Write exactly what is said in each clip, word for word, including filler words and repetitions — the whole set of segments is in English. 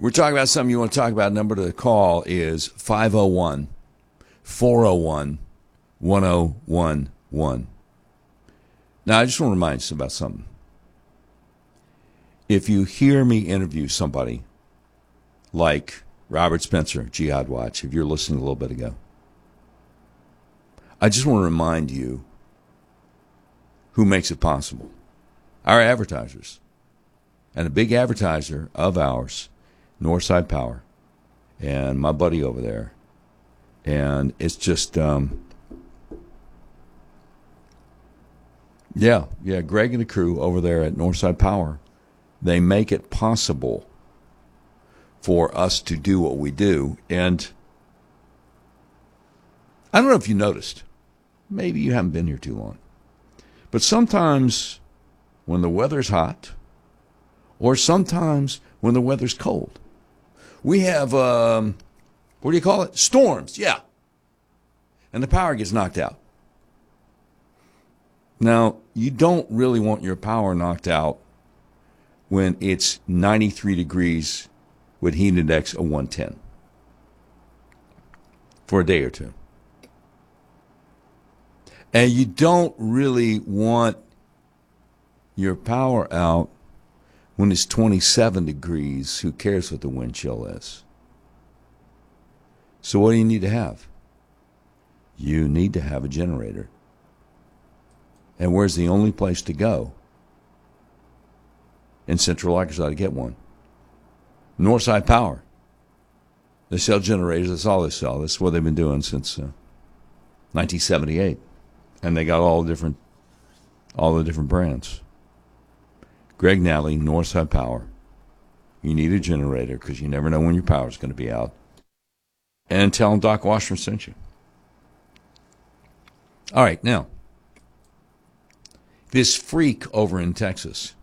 We're talking about something you want to talk about. Number to call is five oh one, four oh one, one oh one one. Now, I just want to remind you about something. If you hear me interview somebody like Robert Spencer, Jihad Watch, if you're listening a little bit ago, I just want to remind you who makes it possible. Our advertisers. And a big advertiser of ours, Northside Power, and my buddy over there. And it's just, um, yeah, yeah, Greg and the crew over there at Northside Power, they make it possible for us to do what we do. And I don't know if you noticed, maybe you haven't been here too long, but sometimes when the weather's hot, or sometimes when the weather's cold, we have, um, what do you call it? Storms, yeah. And the power gets knocked out. Now, you don't really want your power knocked out when it's ninety-three degrees with heat index of one ten for a day or two. And you don't really want your power out when it's twenty-seven degrees. Who cares what the wind chill is? So what do you need to have? You need to have a generator. And where's the only place to go in Central Arkansas to get one? Northside Power. They sell generators. That's all they sell. That's what they've been doing since uh, nineteen seventy-eight. And they got all the different, all the different brands. Greg Nally, Northside Power. You need a generator because you never know when your power's going to be out. And tell them Doc Washburn sent you. All right, now, this freak over in Texas,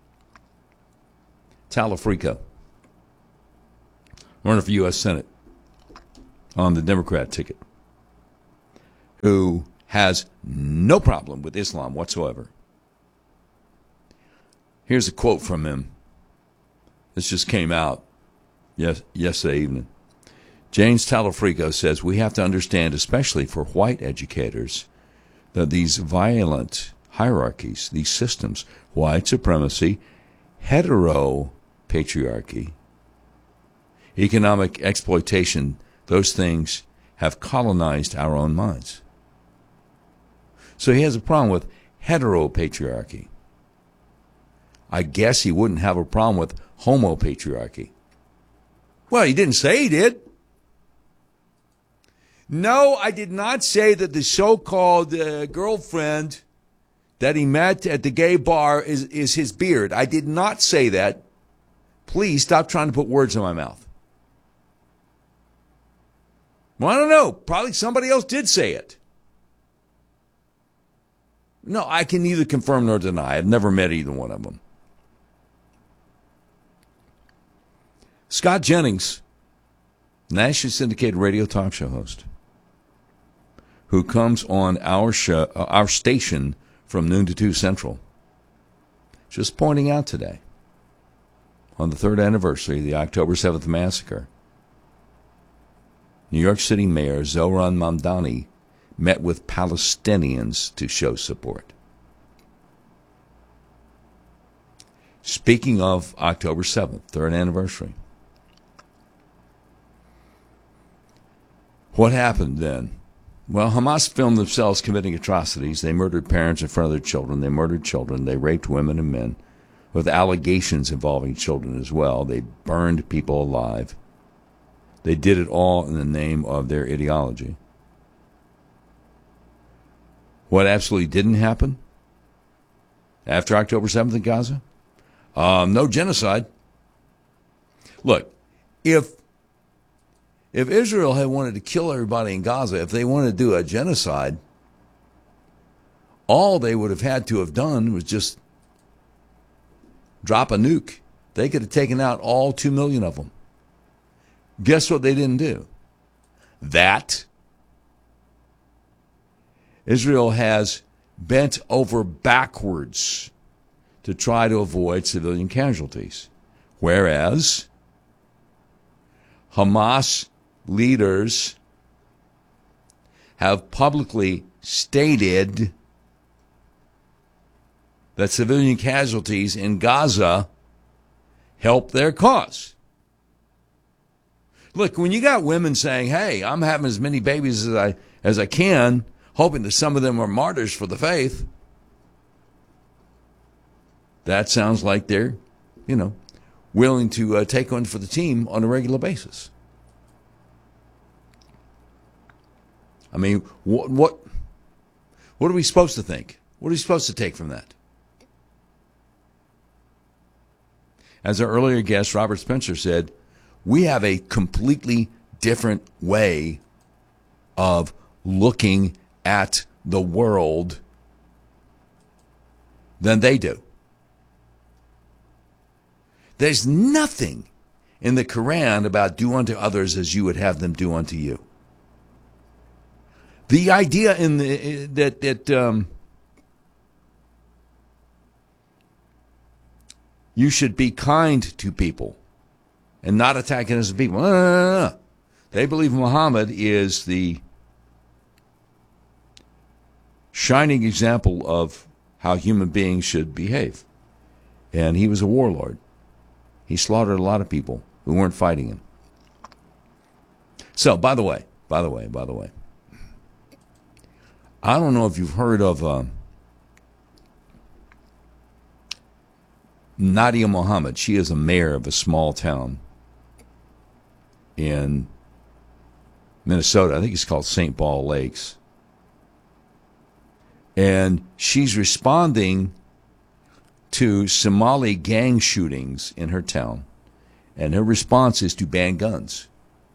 Talafrico, running for U S Senate on the Democrat ticket, who has no problem with Islam whatsoever. Here's a quote from him. This just came out yes, yesterday evening. James Talafrico says, we have to understand, especially for white educators, that these violent hierarchies, these systems, white supremacy, heteropatriarchy, economic exploitation, those things have colonized our own minds. So he has a problem with heteropatriarchy. I guess he wouldn't have a problem with homopatriarchy. Well, he didn't say he did. No, I did not say that the so-called uh, girlfriend that he met at the gay bar is, is his beard. I did not say that. Please stop trying to put words in my mouth. Well, I don't know. Probably somebody else did say it. No, I can neither confirm nor deny. I've never met either one of them. Scott Jennings, nationally syndicated radio talk show host, who comes on our show, uh, our station from noon to two Central, just pointing out today, on the third anniversary of the October seventh massacre, New York City Mayor Zohran Mamdani met with Palestinians to show support. Speaking of October seventh, third anniversary, what happened then? Well, Hamas filmed themselves committing atrocities. They murdered parents in front of their children. They murdered children. They raped women and men, with allegations involving children as well. They burned people alive. They did it all in the name of their ideology. What absolutely didn't happen after October seventh in Gaza? Um, no genocide. Look, if if Israel had wanted to kill everybody in Gaza, if they wanted to do a genocide, all they would have had to have done was just drop a nuke. They could have taken out all two million of them. Guess what they didn't do? That. Israel has bent over backwards to try to avoid civilian casualties, whereas Hamas leaders have publicly stated that civilian casualties in Gaza help their cause. Look, when you got women saying, hey, I'm having as many babies as I as I can, hoping that some of them are martyrs for the faith, that sounds like they're, you know, willing to uh, take one for the team on a regular basis. I mean, what, what, what are we supposed to think? What are we supposed to take from that? As our earlier guest, Robert Spencer, said, we have a completely different way of looking at the world than they do. There's nothing in the Quran about do unto others as you would have them do unto you. The idea in the that that um, you should be kind to people and not attack innocent people. No, no, no, no. They believe Muhammad is the shining example of how human beings should behave. And he was a warlord. He slaughtered a lot of people who weren't fighting him. So, by the way, by the way, by the way, I don't know if you've heard of uh, Nadia Muhammad. She is a mayor of a small town in Minnesota. I think it's called Saint Paul Lakes. And she's responding to Somali gang shootings in her town. And her response is to ban guns.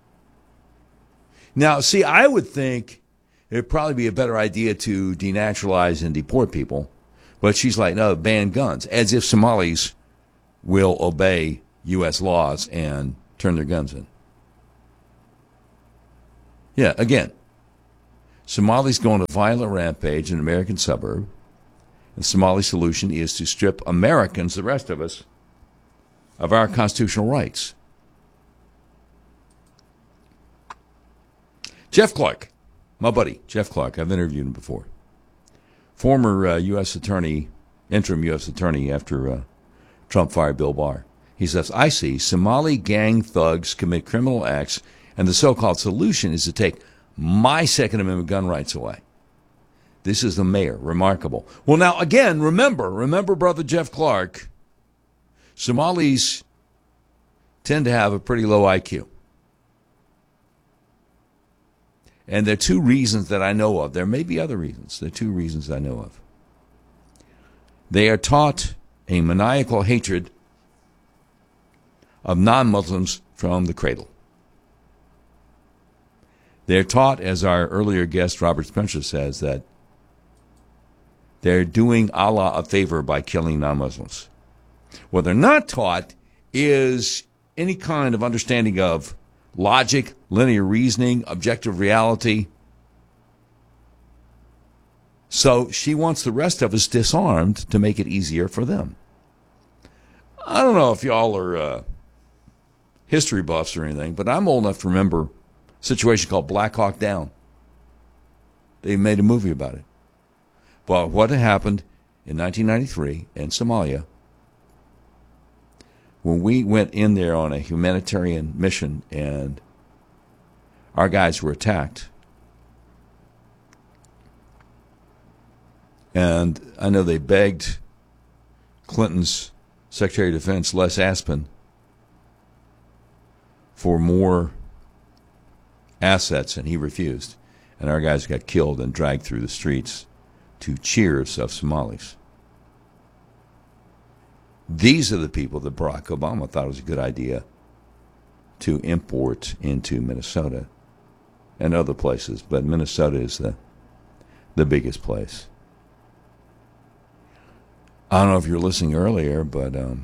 Now, see, I would think it would probably be a better idea to denaturalize and deport people. But she's like, no, ban guns. As if Somalis will obey U S laws and turn their guns in. Yeah, again, Somalis go on a violent rampage in an American suburb. The Somali solution is to strip Americans, the rest of us, of our constitutional rights. Jeff Clark, my buddy, Jeff Clark, I've interviewed him before. Former uh, U S attorney, interim U S attorney after uh, Trump fired Bill Barr. He says, I see Somali gang thugs commit criminal acts, and the so-called solution is to take my Second Amendment gun rights away. This is the mayor. Remarkable. Well, now, again, remember, remember, Brother Jeff Clark, Somalis tend to have a pretty low I Q. And there are two reasons that I know of. There may be other reasons. There are two reasons I know of. They are taught a maniacal hatred of non-Muslims from the cradle. They're taught, as our earlier guest Robert Spencer says, that they're doing Allah a favor by killing non-Muslims. What they're not taught is any kind of understanding of logic, linear reasoning, objective reality. So she wants the rest of us disarmed to make it easier for them. I don't know if y'all are uh, history buffs or anything, but I'm old enough to remember a situation called Black Hawk Down. They made a movie about it. Well, what had happened in nineteen ninety-three in Somalia, when we went in there on a humanitarian mission and our guys were attacked. And I know they begged Clinton's Secretary of Defense, Les Aspin, for more assets, and he refused. And our guys got killed and dragged through the streets to cheers of Somalis. These are the people that Barack Obama thought it was a good idea to import into Minnesota and other places, but Minnesota is the the biggest place. I don't know if you were listening earlier, but um,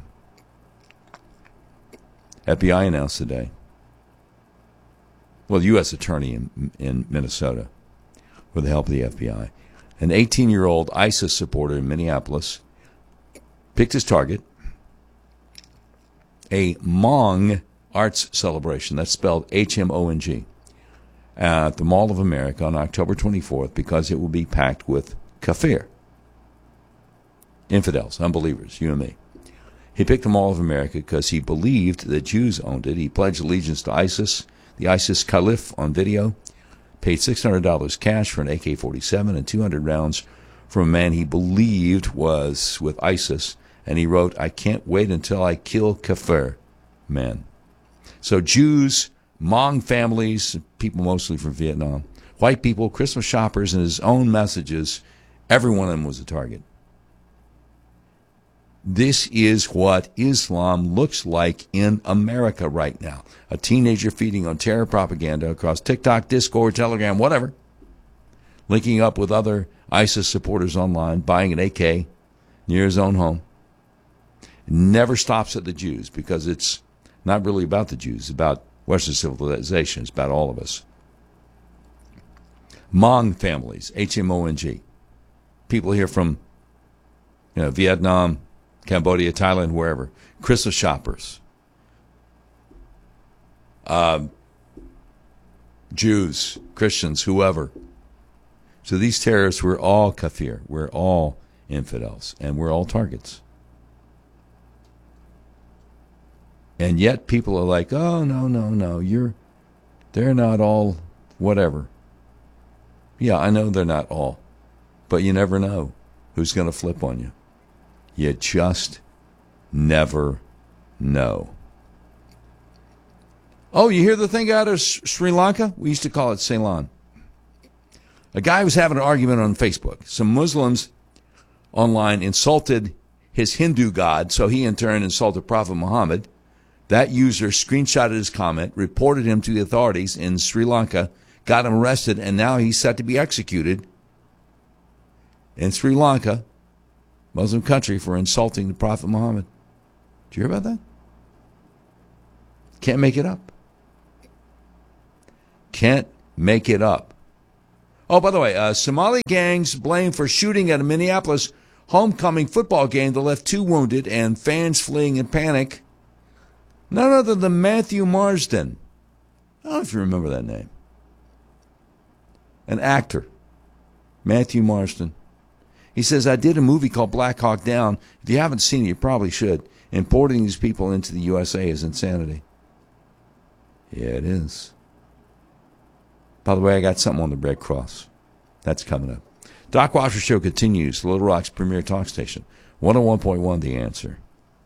F B I announced today, well, U S attorney in, in Minnesota, with the help of the F B I, an eighteen-year-old ISIS supporter in Minneapolis picked his target, a Hmong arts celebration. That's spelled H M O N G. At the Mall of America on October twenty-fourth, because it will be packed with kafir. Infidels, unbelievers, you and me. He picked the Mall of America because he believed that Jews owned it. He pledged allegiance to ISIS, the ISIS Caliph on video, paid six hundred dollars cash for an A K forty-seven and two hundred rounds from a man he believed was with ISIS. And he wrote, "I can't wait until I kill kafir men." So Jews, Hmong families, people mostly from Vietnam, white people, Christmas shoppers, and his own messages, every one of them was a target. This is what Islam looks like in America right now. A teenager feeding on terror propaganda across TikTok, Discord, Telegram, whatever, linking up with other ISIS supporters online, buying an A K near his own home. Never stops at the Jews because it's not really about the Jews. It's about Western civilization. It's about all of us. Hmong families, H M O N G. People here from you know, Vietnam, Cambodia, Thailand, wherever. Christmas shoppers. Uh, Jews, Christians, whoever. So these terrorists, we're all kafir. We're all infidels. And we're all targets. And yet people are like, oh, no, no, no. You're, they're not all whatever. Yeah, I know they're not all. But you never know who's going to flip on you. You just never know. Oh, you hear the thing out of Sri Lanka? We used to call it Ceylon. A guy was having an argument on Facebook. Some Muslims online insulted his Hindu god, so he in turn insulted Prophet Muhammad. That user screenshotted his comment, reported him to the authorities in Sri Lanka, got him arrested, and now he's set to be executed in Sri Lanka, Muslim country, for insulting the Prophet Muhammad. Did you hear about that? Can't make it up. Can't make it up. Oh, by the way, uh, Somali gangs blamed for shooting at a Minneapolis homecoming football game that left two wounded and fans fleeing in panic. None other than Matthew Marsden. I don't know if you remember that name. An actor. Matthew Marsden. He says, I did a movie called Black Hawk Down. If you haven't seen it, you probably should. Importing these people into the U S A is insanity. Yeah, it is. By the way, I got something on the Red Cross. That's coming up. Doc Washer Show continues. Little Rock's premier talk station. one oh one point one The Answer.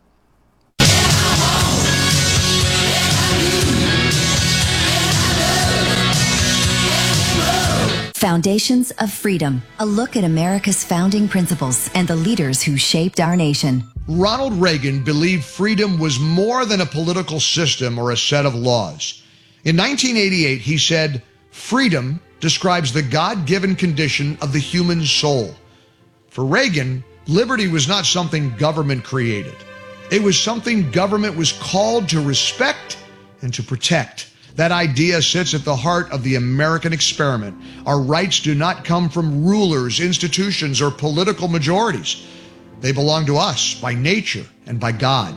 Foundations of Freedom, a look at America's founding principles and the leaders who shaped our nation. Ronald Reagan believed freedom was more than a political system or a set of laws. In nineteen eighty-eight, he said, freedom describes the God-given condition of the human soul. For Reagan, liberty was not something government created. It was something government was called to respect and to protect. That idea sits at the heart of the American experiment. Our rights do not come from rulers, institutions, or political majorities. They belong to us by nature and by God.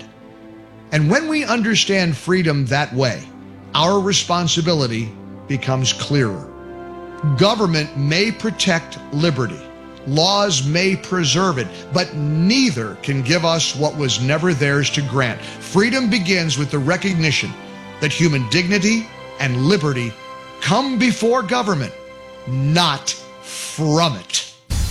And when we understand freedom that way, our responsibility becomes clearer. Government may protect liberty. Laws may preserve it, but neither can give us what was never theirs to grant. Freedom begins with the recognition that human dignity and liberty come before government, not from it.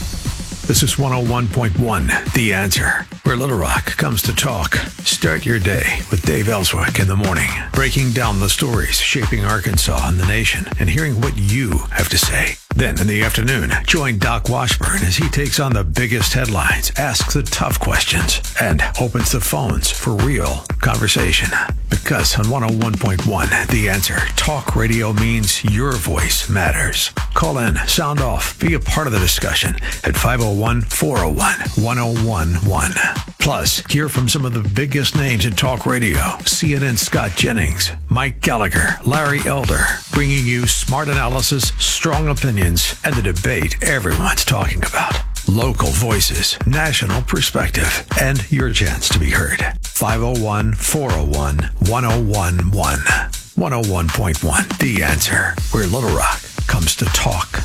This is one oh one point one, The Answer, where Little Rock comes to talk. Start your day with Dave Ellswick in the morning, breaking down the stories shaping Arkansas and the nation, and hearing what you have to say. Then in the afternoon, join Doc Washburn as he takes on the biggest headlines, asks the tough questions, and opens the phones for real conversation. Because on one oh one point one, The Answer, talk radio means your voice matters. Call in, sound off, be a part of the discussion at five oh one, four oh one, one oh one one. Plus, hear from some of the biggest names in talk radio. C N N's Scott Jennings, Mike Gallagher, Larry Elder, bringing you smart analysis, strong opinions, and the debate everyone's talking about. Local voices, national perspective, and your chance to be heard. five oh one, four oh one, one oh one one. one oh one point one, The Answer, where Little Rock comes to talk.